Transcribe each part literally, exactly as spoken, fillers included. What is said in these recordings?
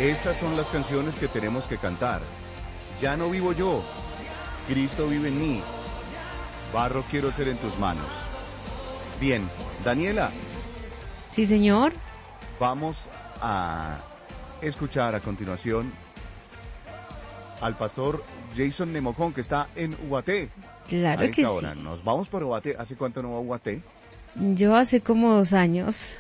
Estas son las canciones que tenemos que cantar. Ya no vivo yo, Cristo vive en mí. Barro quiero ser en tus manos. Bien, Daniela. Sí, señor. Vamos a escuchar a continuación al pastor Jason Nemocón, que está en Ubaté. Claro a esta que hora. sí. Nos vamos para Ubaté. ¿Hace cuánto no va a Ubaté? Yo hace como dos años.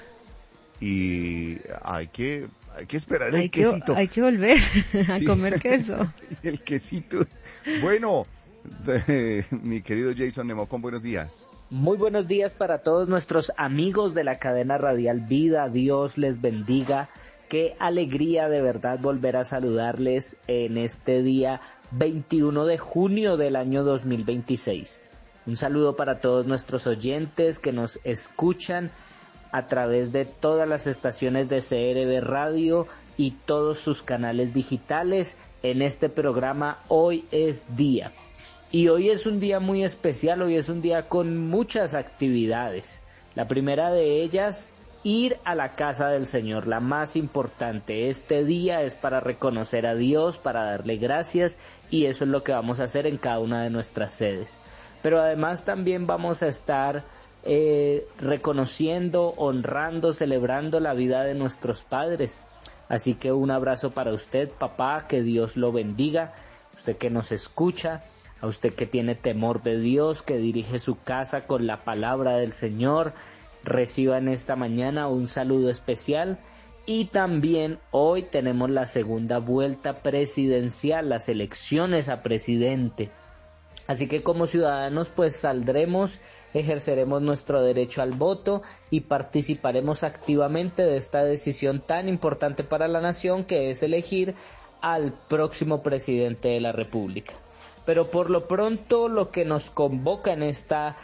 Y hay que, hay que esperar el Hay que, quesito. hay que volver a Sí. comer queso. El quesito. Bueno, de, mi querido Jason Nemocón, buenos días. Muy buenos días para todos nuestros amigos de la cadena radial Vida. Dios les bendiga. Qué alegría de verdad volver a saludarles en este día veintiuno de junio del año dos mil veintiséis. Un saludo para todos nuestros oyentes que nos escuchan a través de todas las estaciones de C R B Radio y todos sus canales digitales en este programa Hoy es Día. Y hoy es un día muy especial, hoy es un día con muchas actividades. La primera de ellas, ir a la casa del Señor, la más importante. Este día es para reconocer a Dios, para darle gracias, y eso es lo que vamos a hacer en cada una de nuestras sedes. Pero además también vamos a estar eh, reconociendo, honrando, celebrando la vida de nuestros padres. Así que un abrazo para usted, papá, que Dios lo bendiga, usted que nos escucha, a usted que tiene temor de Dios, que dirige su casa con la palabra del Señor. Reciba en esta mañana un saludo especial. Y también hoy tenemos la segunda vuelta presidencial, las elecciones a presidente. Así que como ciudadanos pues saldremos, ejerceremos nuestro derecho al voto y participaremos activamente de esta decisión tan importante para la nación, que es elegir al próximo presidente de la República. Pero por lo pronto lo que nos convoca en esta,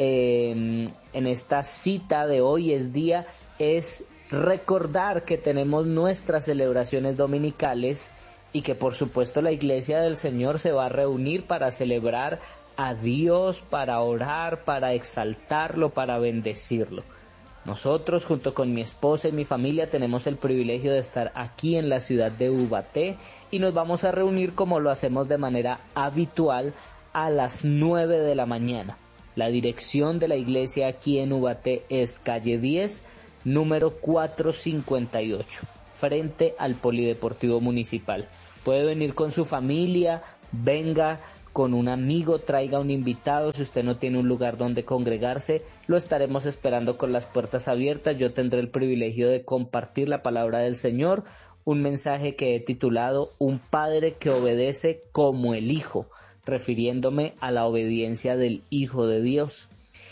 eh, en esta cita de hoy es día es recordar que tenemos nuestras celebraciones dominicales y que por supuesto la Iglesia del Señor se va a reunir para celebrar a Dios, para orar, para exaltarlo, para bendecirlo. Nosotros, junto con mi esposa y mi familia, tenemos el privilegio de estar aquí en la ciudad de Ubaté y nos vamos a reunir como lo hacemos de manera habitual a las nueve de la mañana. La dirección de la iglesia aquí en Ubaté es calle diez, número cuatrocientos cincuenta y ocho, frente al Polideportivo Municipal. Puede venir con su familia, venga con un amigo, traiga un invitado. Si usted no tiene un lugar donde congregarse, lo estaremos esperando con las puertas abiertas. Yo tendré el privilegio de compartir la palabra del Señor, un mensaje que he titulado Un padre que obedece como el Hijo, refiriéndome a la obediencia del Hijo de Dios.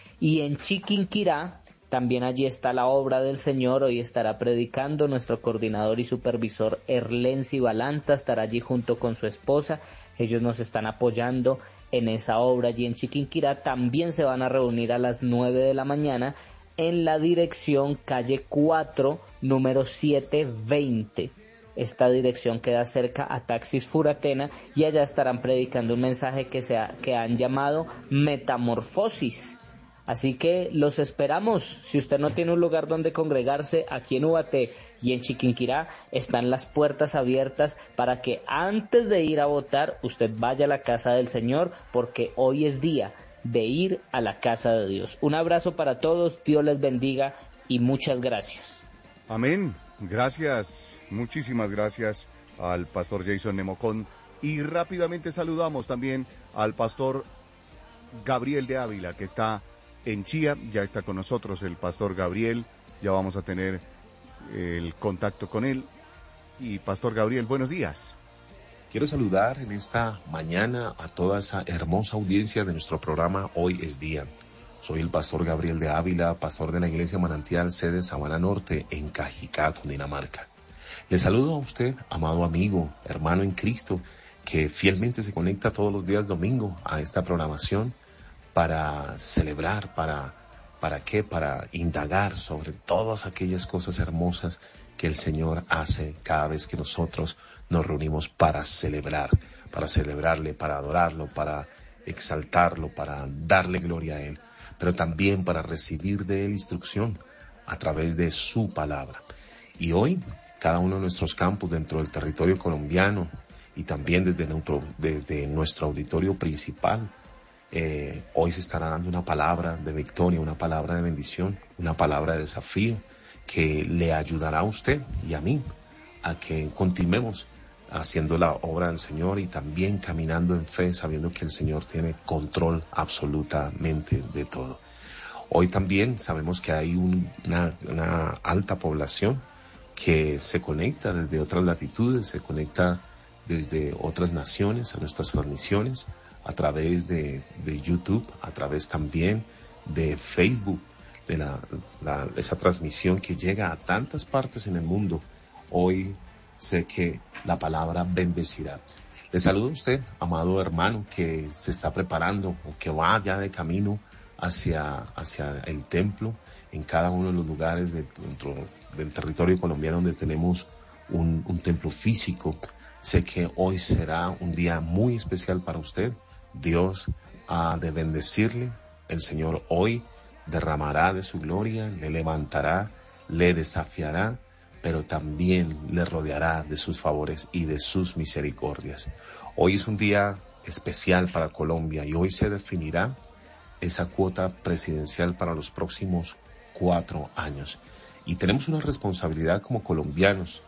Y en Chiquinquirá, también allí está la obra del Señor. Hoy estará predicando nuestro coordinador y supervisor Erlensi Balanta, estará allí junto con su esposa. Ellos nos están apoyando en esa obra allí en Chiquinquirá. También se van a reunir a las nueve de la mañana en la dirección calle cuatro, número setecientos veinte. Esta dirección queda cerca a Taxis Furatena y allá estarán predicando un mensaje que, se ha, que han llamado Metamorfosis. Así que los esperamos. Si usted no tiene un lugar donde congregarse, aquí en Ubaté y en Chiquinquirá están las puertas abiertas para que antes de ir a votar usted vaya a la casa del Señor, porque hoy es día de ir a la casa de Dios. Un abrazo para todos, Dios les bendiga y muchas gracias. Amén. Gracias, muchísimas gracias al pastor Jason Nemocón. Y rápidamente saludamos también al pastor Gabriel de Ávila, que está en Chía. Ya está con nosotros el pastor Gabriel, ya vamos a tener el contacto con él. Y pastor Gabriel, buenos días. Quiero saludar en esta mañana a toda esa hermosa audiencia de nuestro programa Hoy es Día. Soy el pastor Gabriel de Ávila, pastor de la Iglesia Manantial, sede Sabana Norte, en Cajicá, Cundinamarca. Le saludo a usted, amado amigo, hermano en Cristo, que fielmente se conecta todos los días domingo a esta programación para celebrar, para, ¿para qué? Para indagar sobre todas aquellas cosas hermosas que el Señor hace cada vez que nosotros nos reunimos para celebrar, para celebrarle, para adorarlo, para exaltarlo, para darle gloria a Él, pero también para recibir de Él instrucción a través de su palabra. Y hoy cada uno de nuestros campus dentro del territorio colombiano y también desde nuestro, desde nuestro auditorio principal. Eh, hoy se estará dando una palabra de victoria, una palabra de bendición, una palabra de desafío que le ayudará a usted y a mí a que continuemos haciendo la obra del Señor y también caminando en fe, sabiendo que el Señor tiene control absolutamente de todo. Hoy también sabemos que hay un, una, una alta población que se conecta desde otras latitudes, se conecta desde otras naciones a nuestras transmisiones, a través de, de YouTube, a través también de Facebook, de la, la, esa transmisión que llega a tantas partes en el mundo. Hoy sé que la palabra bendecirá. Le saludo a usted, amado hermano, que se está preparando o que va ya de camino hacia, hacia el templo en cada uno de los lugares de, dentro del territorio colombiano donde tenemos un, un templo físico. Sé que hoy será un día muy especial para usted. Dios ha de bendecirle. El Señor hoy derramará de su gloria, le levantará, le desafiará, pero también le rodeará de sus favores y de sus misericordias. Hoy es un día especial para Colombia y hoy se definirá esa cuota presidencial para los próximos cuatro años. Y tenemos una responsabilidad como colombianos,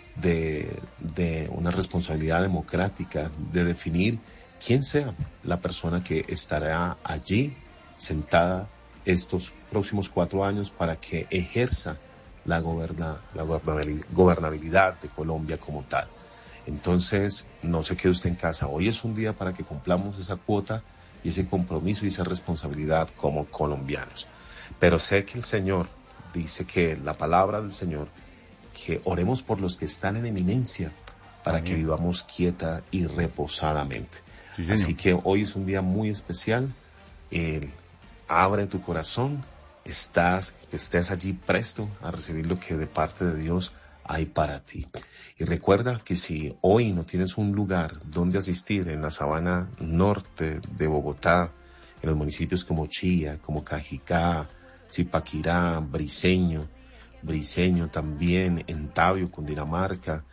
de, de una responsabilidad democrática, de definir quién sea la persona que estará allí sentada estos próximos cuatro años para que ejerza la, goberna, la gobernabilidad de Colombia como tal. Entonces, no se quede usted en casa. Hoy es un día para que cumplamos esa cuota y ese compromiso y esa responsabilidad como colombianos. Pero sé que el Señor dice que la palabra del Señor, que oremos por los que están en eminencia para Amén. Que vivamos quieta y reposadamente. Sí, así que hoy es un día muy especial. Eh, abre tu corazón, estás, estés allí presto a recibir lo que de parte de Dios hay para ti. Y recuerda que si hoy no tienes un lugar donde asistir en la sabana norte de Bogotá, en los municipios como Chía, como Cajicá, Zipaquirá, Briceño, Briceño también, en Tabio, Cundinamarca,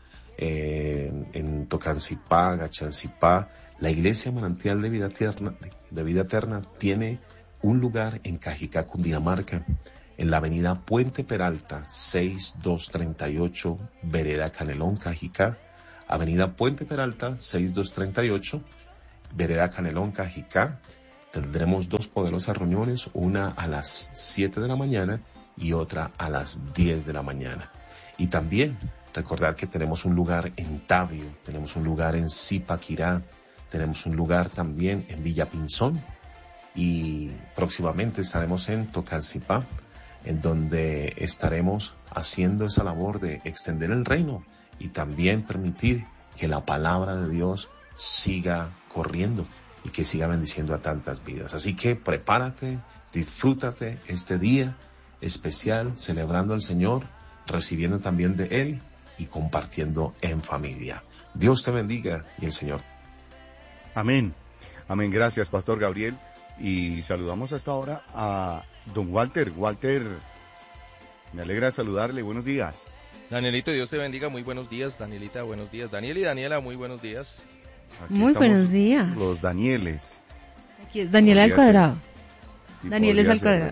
eh, en Tocancipá, Gachancipá, la Iglesia Manantial de Vida Eterna, de Vida Eterna tiene un lugar en Cajicá, Cundinamarca, en la avenida Puente Peralta, seis dos treinta y ocho, Vereda Canelón, Cajicá. Avenida Puente Peralta, seis dos treinta y ocho, Vereda Canelón, Cajicá. Tendremos dos poderosas reuniones, una a las siete de la mañana y otra a las diez de la mañana. Y también recordar que tenemos un lugar en Tabio, tenemos un lugar en Zipaquirá, tenemos un lugar también en Villa Pinzón y próximamente estaremos en Tocancipá, en donde estaremos haciendo esa labor de extender el reino y también permitir que la palabra de Dios siga corriendo y que siga bendiciendo a tantas vidas. Así que prepárate, disfrútate este día especial, celebrando al Señor, recibiendo también de Él y compartiendo en familia. Dios te bendiga y el Señor. Amén. Amén. Gracias, Pastor Gabriel. Y saludamos hasta ahora a don Walter. Walter, me alegra saludarle. Buenos días. Danielito, Dios te bendiga. Muy buenos días. Danielita, buenos días. Daniel y Daniela, muy buenos días. Aquí muy buenos días. Los Danieles. Aquí es Daniela al cuadrado. Sí, Daniel es al cuadrado.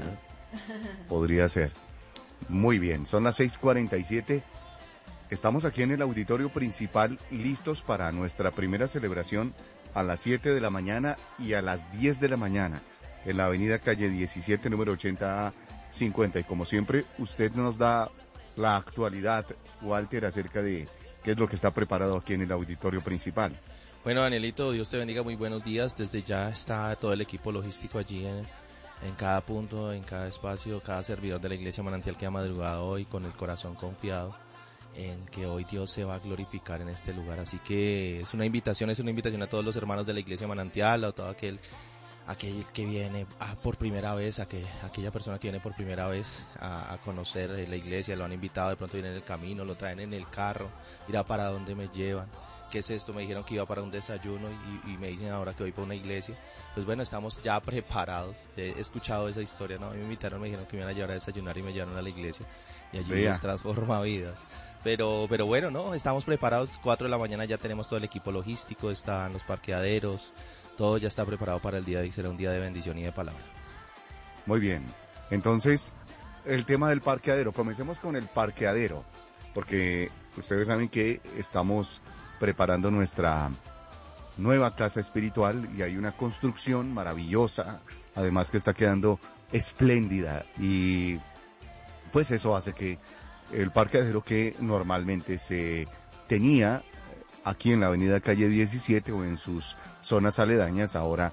Podría ser. Muy bien, son las seis cuarenta y siete. Estamos aquí en el auditorio principal, listos para nuestra primera celebración a las siete de la mañana y a las diez de la mañana, en la avenida calle diecisiete, número ochenta A cincuenta. Y como siempre, usted nos da la actualidad, Walter, acerca de qué es lo que está preparado aquí en el auditorio principal. Bueno, Danielito, Dios te bendiga, muy buenos días. Desde ya está todo el equipo logístico allí en, en cada punto, en cada espacio, cada servidor de la Iglesia Manantial que ha madrugado hoy con el corazón confiado en que hoy Dios se va a glorificar en este lugar. Así que es una invitación, es una invitación a todos los hermanos de la Iglesia Manantial, a todo aquel, aquel que viene a, por primera vez, a que, aquella persona que viene por primera vez a, a conocer la iglesia, lo han invitado, de pronto viene en el camino, lo traen en el carro, dirá para dónde me llevan. ¿qué es esto? Me dijeron que iba para un desayuno y, y me dicen ahora que voy para una iglesia. Pues bueno, estamos ya preparados. He escuchado esa historia, ¿no? A mí me invitaron, me dijeron que me iban a llevar a desayunar y me llevaron a la iglesia. Y allí Dios transforma vidas. Pero, pero bueno, no, estamos preparados. Cuatro de la mañana ya tenemos todo el equipo logístico, están los parqueaderos, todo ya está preparado para el día de hoy. Será un día de bendición y de palabra. Muy bien. Entonces, el tema del parqueadero. Comencemos con el parqueadero, porque ustedes saben que estamos preparando nuestra nueva casa espiritual y hay una construcción maravillosa, además que está quedando espléndida, y pues eso hace que el parqueadero que normalmente se tenía aquí en la avenida Calle diecisiete o en sus zonas aledañas, ahora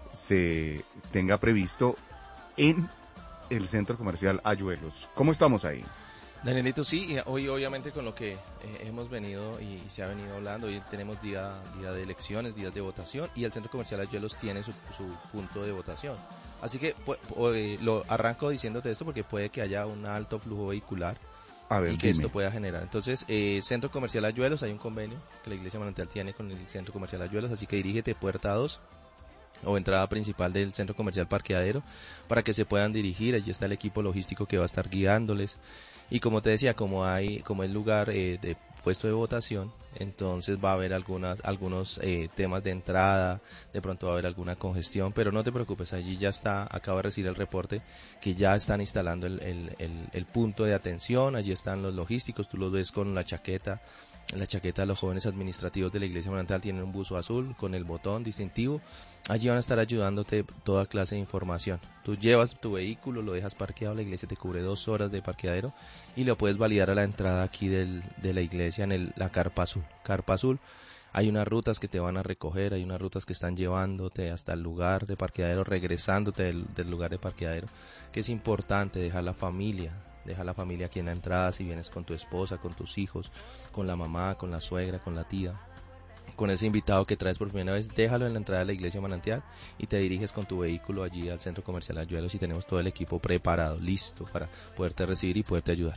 se tenga previsto en el centro comercial Ayuelos. ¿Cómo estamos ahí? Danielito, sí, hoy obviamente con lo que eh, hemos venido y, y se ha venido hablando, hoy tenemos día, día de elecciones, días de votación, y el Centro Comercial Ayuelos tiene su, su punto de votación. Así que pues, eh, lo arranco diciéndote esto porque puede que haya un alto flujo vehicular A ver, y que dime. esto pueda generar. Entonces, eh, Centro Comercial Ayuelos, hay un convenio que la Iglesia Manantial tiene con el Centro Comercial Ayuelos, así que dirígete puerta dos o entrada principal del Centro Comercial Parqueadero para que se puedan dirigir. Allí está el equipo logístico que va a estar guiándoles. Y como te decía, como hay, como es lugar eh, de puesto de votación, entonces va a haber algunas, algunos eh, temas de entrada, de pronto va a haber alguna congestión, pero no te preocupes, allí ya está, acabo de recibir el reporte que ya están instalando el, el, el, el punto de atención, allí están los logísticos, tú los ves con la chaqueta, la chaqueta de los jóvenes administrativos de la Iglesia Manantial, tienen un buzo azul con el botón distintivo. Allí van a estar ayudándote toda clase de información. Tú llevas tu vehículo, lo dejas parqueado, la iglesia te cubre dos horas de parqueadero y lo puedes validar a la entrada aquí del, de la iglesia en el, la carpa azul. Carpa azul, hay unas rutas que te van a recoger, hay unas rutas que están llevándote hasta el lugar de parqueadero, regresándote del, del lugar de parqueadero, que es importante dejar la familia. Deja la familia aquí en la entrada, si vienes con tu esposa, con tus hijos, con la mamá, con la suegra, con la tía, con ese invitado que traes por primera vez, déjalo en la entrada de la Iglesia Manantial y te diriges con tu vehículo allí al Centro Comercial Ayuelos y tenemos todo el equipo preparado, listo para poderte recibir y poderte ayudar.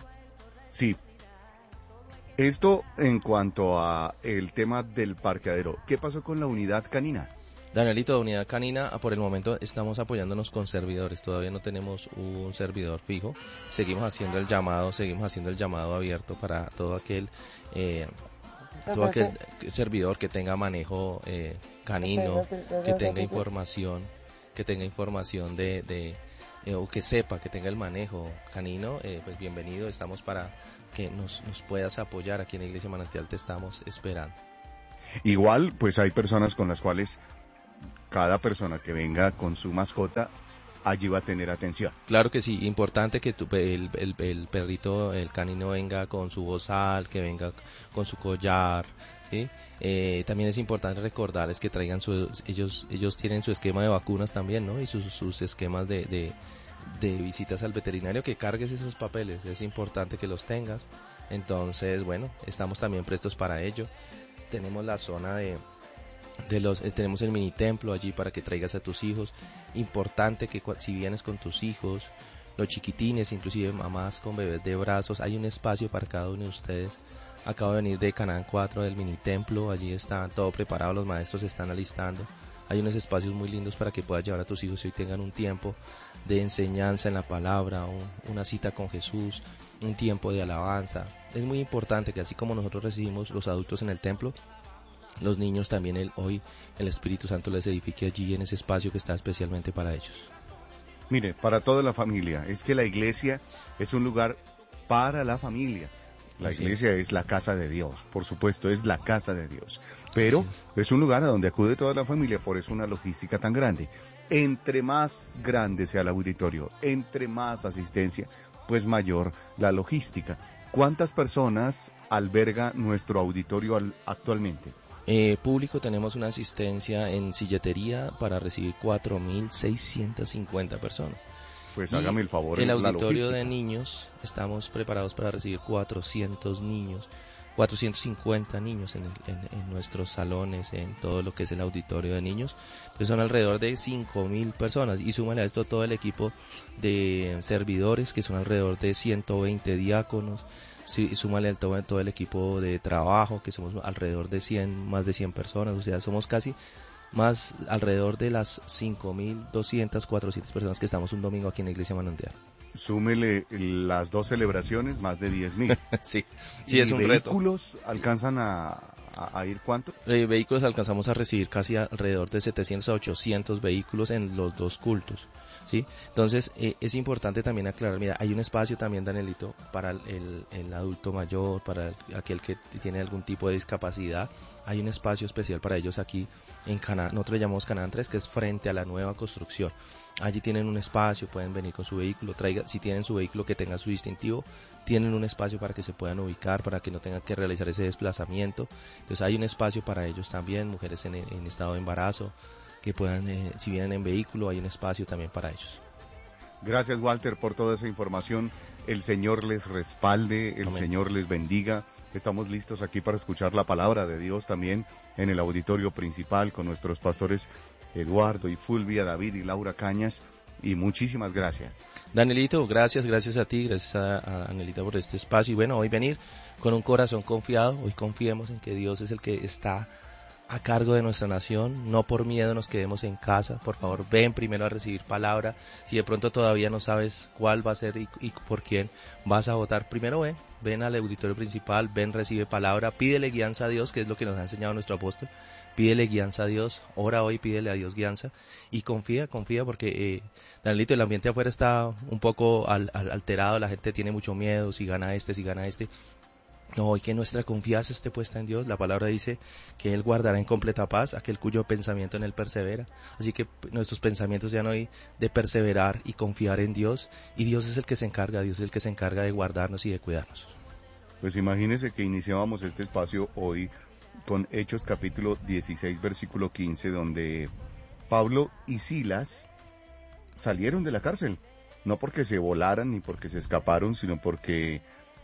Sí. Esto en cuanto a el tema del parqueadero. ¿Qué pasó con la unidad canina? Danielito, de unidad canina, por el momento estamos apoyándonos con servidores, todavía no tenemos un servidor fijo, seguimos haciendo el llamado, seguimos haciendo el llamado abierto para todo aquel, eh, todo aquel servidor que tenga manejo eh, canino, que tenga información, que tenga información de, de eh, o que sepa, que tenga el manejo canino, eh, pues bienvenido, estamos para que nos, nos puedas apoyar aquí en la Iglesia Manantial, te estamos esperando. Igual, pues hay personas con las cuales cada persona que venga con su mascota allí va a tener atención. Claro que sí, importante que tu, el, el, el perrito, el canino venga con su bozal, que venga con su collar, ¿sí? Eh, también es importante recordarles que traigan su, ellos ellos tienen su esquema de vacunas también, ¿no? Y sus, sus esquemas de, de, de visitas al veterinario, que cargues esos papeles, es importante que los tengas. Entonces, bueno, estamos también prestos para ello. Tenemos la zona de de los eh, tenemos el mini templo allí para que traigas a tus hijos. Importante que si vienes con tus hijos, los chiquitines, inclusive mamás con bebés de brazos, hay un espacio para cada uno de ustedes. Acabo de venir de Canaán cuatro del mini templo, allí está todo preparado, los maestros se están alistando. Hay unos espacios muy lindos para que puedas llevar a tus hijos y hoy tengan un tiempo de enseñanza en la palabra, un, una cita con Jesús, un tiempo de alabanza. Es muy importante que así como nosotros recibimos los adultos en el templo, los niños también el, hoy el Espíritu Santo les edifique allí en ese espacio que está especialmente para ellos. Mire, para toda la familia, es que la iglesia es un lugar para la familia. La Así iglesia es. es la casa de Dios, por supuesto, es la casa de Dios. Pero es. es un lugar a donde acude toda la familia, por eso una logística tan grande. Entre más grande sea el auditorio, entre más asistencia, pues mayor la logística. ¿Cuántas personas alberga nuestro auditorio al, actualmente? Eh, público tenemos una asistencia en silletería para recibir cuatro mil seiscientas cincuenta personas. Pues y hágame el favor. El la auditorio logística. de niños, estamos preparados para recibir cuatrocientos niños. cuatrocientos cincuenta niños en, el, en, en nuestros salones, en todo lo que es el auditorio de niños. Entonces son alrededor de cinco mil personas, y súmale a esto todo el equipo de servidores, que son alrededor de ciento veinte diáconos. Sí, súmale al todo, todo el equipo de trabajo, que somos alrededor de cien, más de cien personas, o sea, somos casi más alrededor de las cinco mil doscientas, cuatrocientas personas que estamos un domingo aquí en la Iglesia Manantial. Súmele las dos celebraciones, más de diez mil. sí, sí es un reto. ¿Vehículos alcanzan a, a, a ir cuánto? Eh, vehículos alcanzamos a recibir casi alrededor de setecientos a ochocientos vehículos en los dos cultos. ¿Sí? Entonces eh, es importante también aclarar, mira, hay un espacio también, Danielito, para el, el, el adulto mayor, para el, aquel que tiene algún tipo de discapacidad. Hay un espacio especial para ellos aquí en Canaán, nosotros le llamamos Canaán tres, que es frente a la nueva construcción. Allí tienen un espacio, pueden venir con su vehículo, traiga, si tienen su vehículo que tenga su distintivo, tienen un espacio para que se puedan ubicar, para que no tengan que realizar ese desplazamiento. Entonces hay un espacio para ellos también, mujeres en, en estado de embarazo, que puedan, eh, si vienen en vehículo, hay un espacio también para ellos. Gracias, Walter, por toda esa información. El Señor les respalde, el Amén. Señor les bendiga. Estamos listos aquí para escuchar la palabra de Dios también en el auditorio principal con nuestros pastores Eduardo y Fulvia, David y Laura Cañas. Y muchísimas gracias. Danielito, gracias, gracias a ti, gracias a, a Anelita por este espacio. Y bueno, hoy venir con un corazón confiado, hoy confiemos en que Dios es el que está a cargo de nuestra nación, no por miedo nos quedemos en casa, por favor ven primero a recibir palabra, si de pronto todavía no sabes cuál va a ser y, y por quién vas a votar, primero ven, ven al auditorio principal, ven, recibe palabra, pídele guianza a Dios, que es lo que nos ha enseñado nuestro apóstol, pídele guianza a Dios, ora hoy, pídele a Dios guianza, y confía, confía, porque, eh, Danielito, el ambiente afuera está un poco al, al, alterado, la gente tiene mucho miedo, si gana este, si gana este. No, y que nuestra confianza esté puesta en Dios. La palabra dice que Él guardará en completa paz aquel cuyo pensamiento en Él persevera. Así que nuestros pensamientos sean hoy de perseverar y confiar en Dios. Y Dios es el que se encarga, Dios es el que se encarga de guardarnos y de cuidarnos. Pues imagínense que iniciábamos este espacio hoy con Hechos capítulo dieciséis, versículo quince, donde Pablo y Silas salieron de la cárcel. No porque se volaran ni porque se escaparon, sino porque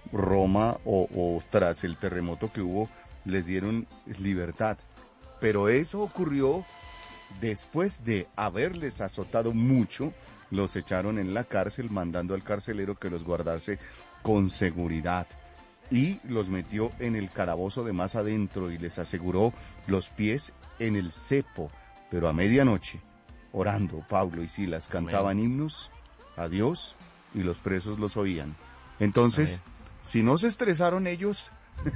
Roma o, o tras el terremoto que hubo les dieron libertad, pero eso ocurrió después de haberles azotado mucho, los echaron en la cárcel mandando al carcelero que los guardase con seguridad y los metió en el calabozo de más adentro y les aseguró los pies en el cepo, pero a medianoche orando Pablo y Silas cantaban Amén. Himnos a Dios y los presos los oían. Entonces Amén. Si no se estresaron ellos...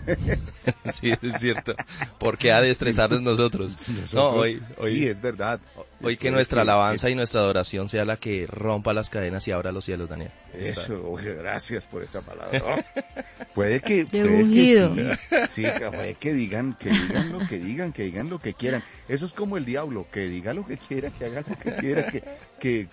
Sí, es cierto. ¿Por qué ha de estresarnos nosotros? nosotros no, hoy, hoy, sí, es verdad. Hoy que nuestra que, alabanza que... y nuestra adoración sea la que rompa las cadenas y abra los cielos, Daniel. Eso, oye, gracias por esa palabra. ¿No? Puede que, puede que sí, sí, puede que digan, que digan lo que digan, que digan lo que quieran. Eso es como el diablo, que diga lo que quiera, que haga lo que quiera, que, que